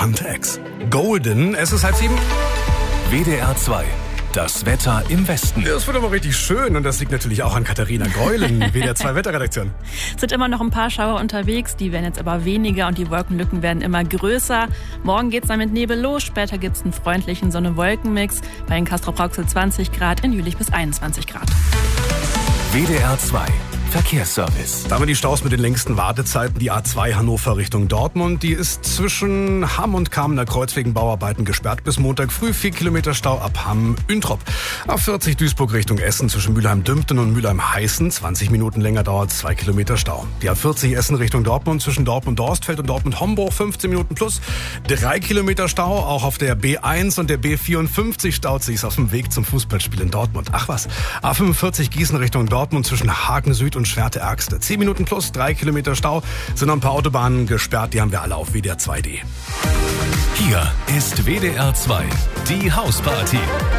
Context. Golden, es ist 6:30. WDR 2. Das Wetter im Westen. Das wird aber richtig schön und das liegt natürlich auch an Katharina Greulen, WDR 2 Wetterredaktion. Es sind immer noch ein paar Schauer unterwegs, die werden jetzt aber weniger und die Wolkenlücken werden immer größer. Morgen geht's dann mit Nebel los, später gibt's einen freundlichen Sonne-Wolken-Mix. Bei in Castrop-Rauxel 20 Grad, in Jülich bis 21 Grad. WDR 2. Verkehrsservice. Da haben wir die Staus mit den längsten Wartezeiten. Die A2 Hannover Richtung Dortmund. Die ist zwischen Hamm und Kamener Kreuz wegen Bauarbeiten gesperrt bis Montag früh. 4 Kilometer Stau ab Hamm-Üntrop. A40 Duisburg Richtung Essen zwischen Mülheim-Dümpten und Mülheim-Heißen. 20 Minuten länger dauert, 2 Kilometer Stau. Die A40 Essen Richtung Dortmund zwischen Dortmund-Dorstfeld und Dortmund-Homburg. 15 Minuten plus. 3 Kilometer Stau. Auch auf der B1 und der B54 staut sich's auf dem Weg zum Fußballspiel in Dortmund. Ach was. A45 Gießen Richtung Dortmund zwischen Hagen Süd und Schwerte-Ergste. 10 Minuten plus, 3 Kilometer Stau. Sind noch ein paar Autobahnen gesperrt, die haben wir alle auf WDR 2D. Hier ist WDR 2, die Hausparty.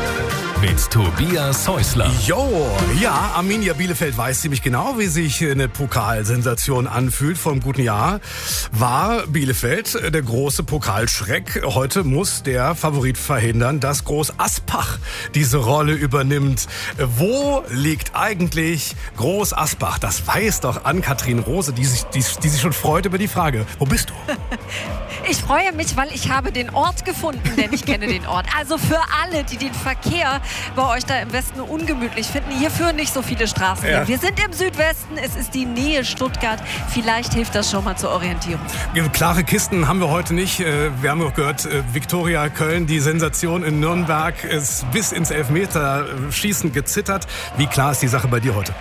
Mit Tobias Häusler. Jo, ja, Arminia Bielefeld weiß ziemlich genau, wie sich eine Pokalsensation anfühlt. Vor einem guten Jahr war Bielefeld der große Pokalschreck. Heute muss der Favorit verhindern, dass Groß Aspach diese Rolle übernimmt. Wo liegt eigentlich Groß Asbach? Das weiß doch Ann-Kathrin Rose, die sich schon freut über die Frage. Wo bist du? Ich freue mich, weil ich habe den Ort gefunden, denn ich kenne den Ort. Also für alle, die den Verkehr bei euch da im Westen ungemütlich finden, hier führen nicht so viele Straßen. Ja. Wir sind im Südwesten, es ist die Nähe Stuttgart. Vielleicht hilft das schon mal zur Orientierung. Klare Kisten haben wir heute nicht. Wir haben auch gehört, Viktoria Köln, die Sensation in Nürnberg, ist bis ins Elfmeterschießen gezittert. Wie klar ist die Sache bei dir heute?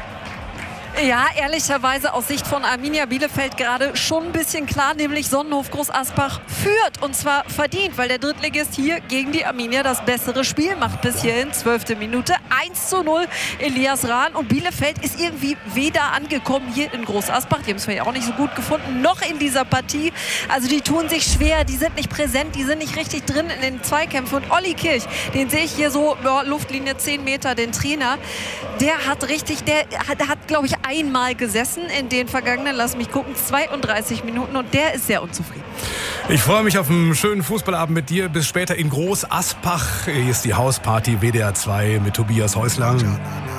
Ja, ehrlicherweise aus Sicht von Arminia Bielefeld gerade schon ein bisschen klar, nämlich Sonnenhof Groß Asbach führt und zwar verdient, weil der Drittligist hier gegen die Arminia das bessere Spiel macht bis hierhin, 12. Minute, 1:0 Elias Rahn und Bielefeld ist irgendwie weder angekommen hier in Groß Asbach, die haben es vielleicht auch nicht so gut gefunden, noch in dieser Partie, also die tun sich schwer, die sind nicht präsent, die sind nicht richtig drin in den Zweikämpfen und Olli Kirch, den sehe ich hier so, Luftlinie 10 Meter, den Trainer, der hat glaube ich, einmal gesessen in den vergangenen, lass mich gucken, 32 Minuten und der ist sehr unzufrieden. Ich freue mich auf einen schönen Fußballabend mit dir. Bis später in Groß Aspach. Hier ist die Hausparty WDR 2 mit Tobias Häusler.